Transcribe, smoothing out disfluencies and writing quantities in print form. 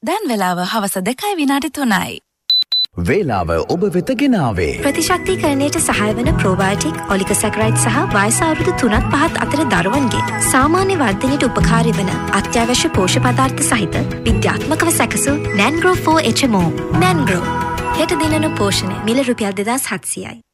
දැන් වෙලාව හවස 2:03යි. වේලාව ඔබ වෙත ගෙනාවේ ප්‍රතිශක්තිකරණයට සහාය වන ප්‍රෝබයෝටික් ඔලිගොසැකරයිඩ් සහ වයස අවුරුදු 3-5 අතර දරුවන්ගේ සාමාන්‍ය වර්ධනයට උපකාරී වන අත්‍යවශ්‍ය පෝෂ්‍ය පදාර්ථ සහිත විද්‍යාත්මකව සැකසූ නැන්ග්‍රෝ 4 HMO. නැන්ග්‍රෝ හෙට දිනන පෝෂණය මිල රුපියල් 2700යි.